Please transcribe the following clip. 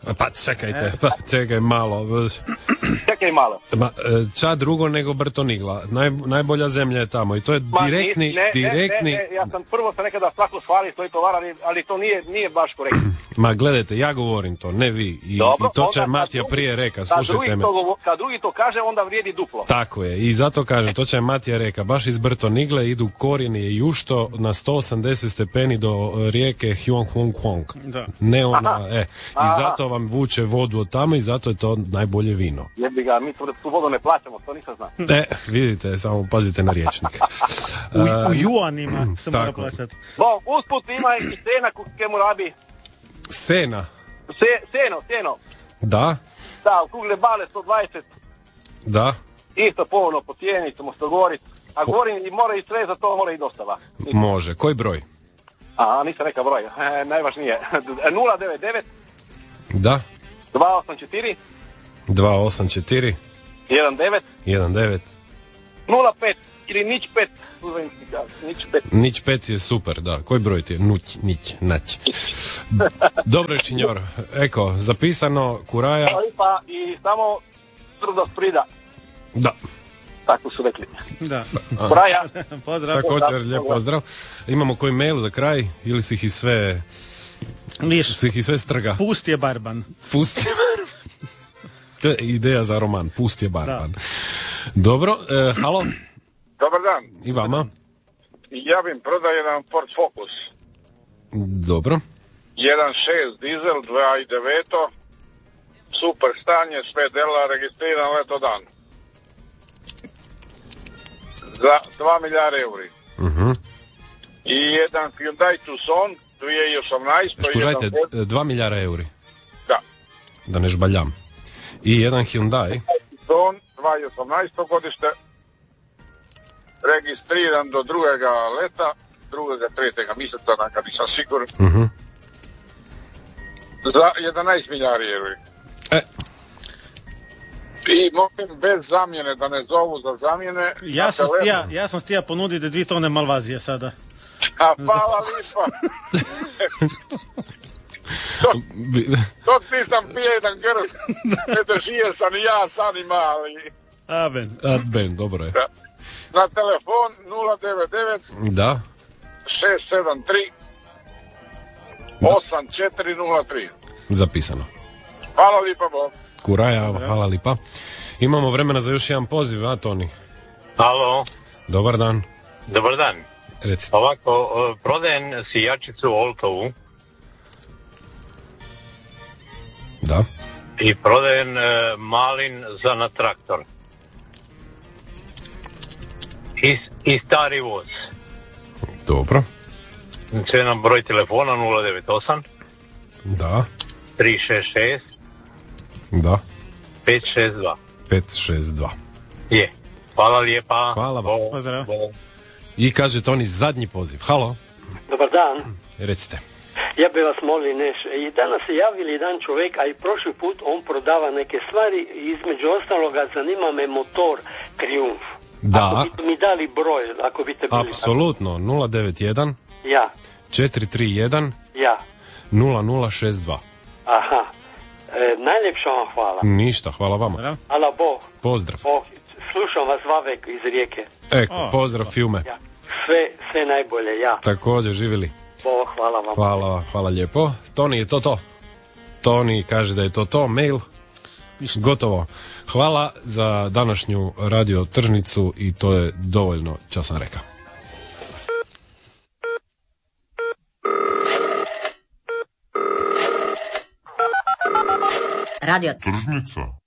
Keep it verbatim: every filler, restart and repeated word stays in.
Pa čekajte, pa čekaj malo. Čekaj malo. Ma, ča drugo nego Brtonigla. Naj, najbolja zemlja je tamo i to je Ma, direktni... ne, ne, direktni... Ne, ne, ja sam prvo sam nekada svako hvali svoj tovar, ali, ali to nije, nije baš korektno. Ma gledajte, ja govorim to, ne vi. I, Dobro, i to će onda Matija drugi, prije reka, kad slušajte drugi me. To, kad drugi to kaže, onda vrijedi duplo. Tako je, i zato kažem, to će Matija reka, baš iz Brtonigle idu korijeni i jušto na sto osamdeset stepeni do rijeke Huang Huang Huang. Da. Ne ona, Aha. e, i Aha. zato vam vuče vodu od tamo i zato je to najbolje vino. Jebi ga, mi tu, tu vodu ne plaćamo, to nisam zna. E, vidite, samo pazite na riječnik. U, u juanima se mora tako. plaćati. Bo, usput ima i cena kemu rabi. Sena, Se, seno, seno. da, Da, u kugle bale sto dvadeset. da, Isto povoljno po cijeni, ćemo se govoriti. A govorim i mora i sve za to, mora i dostava. može. Koji broj? A, nisam rekao broj, e, najvažnije. nula devet devet Da, dva osam četiri dva osam četiri jedan devet jedan devet nula pet ili nič pet. Nič pet. Nić pet je super, da. Koji broj ti je? Nuć, nić, nać. Dobro, činjor. Eko, zapisano, Kuraja. Hvala lipa i samo tvrdo sprida. Da. Tako su rekli. Da. Kuraja. Pozdrav. Također, lijep pozdrav. Imamo koji mail za kraj ili si ih i sve... Viš, Si ih i sve strga? pust je barban. Pusti. To je ideja za roman. Pusti je barban. Dobro, e, halo. Dobar dan. I vama. Ja bih prodao jedan Ford Focus. Dobro. jedan šest dizel, dva i devet. Super stanje, sve dela, registriran leto dan. Za dva milijara euri. Uh-huh. I jedan Hyundai Tucson, dvije tisuće osamnaeste. Skužajte, jedan... dva milijara euri. Da. Da ne žbaljam. I jedan Hyundai. Tucson, dva tisuće osamnaeste. godište. Registriran do drugega leta, drugega, tretjega mjeseca, kad nisam siguran. Uh-huh. Za jedanaest milijari euri. E. I molim bez zamjene, da ne zovu za zamjene. Ja sam stija, ja sam stija ponuditi dvije tone Malvazije sada. A hvala lipa. dok, dok nisam pije jedan grz, ne držije sam i ja, sam i mali. Aben. Adben, dobro je. Da. Na telefon nula devet devet Da. šest sedam tri osam četiri nula tri. Zapisano. Hvala lipa, Bog. Kuraja, hvala lipa. Imamo vremena za još jedan poziv, a Toni? Alo, Dobar dan. dobar dan. Recite. Ovako, prodajem sijačicu Oltovu Da. i prodajem e, malin za na traktor. I, i stari voz. Dobro. Sve nam broj telefona nula devet osam Da. tri šest šest Da. pet šest dva. pet šest dva. Je. Hvala lijepa. Hvala vam. Bog, Pozdrav. Bog. I kaže Toni zadnji poziv. Halo. Dobar dan. Recite. Ja bih vas molio neš. I danas se javili jedan čovjek, a i prošli put on prodava neke stvari i između ostaloga zanima me motor Triumf. Da. Ako biste mi dali broj, ako biste bili... Apsolutno. nula devet jedan Ja, četiri tri jedan ja. nula nula šest dva. Aha. E, najljepša vam hvala. Ništa, hvala vama. Pozdrav. Hvala Bog. Pozdrav. Bog. Slušam vas Vavek iz Rijeke. Eko, O. pozdrav Fiume. Ja. Sve, sve najbolje, ja. Također, živjeli. Bog, hvala vam. Hvala, hvala lijepo. Toni, je to to? Toni kaže da je to to. Mail? Gotovo. Hvala za današnju radio tržnicu i to je dovoljno, čas sam rekao. Radio Tržnica.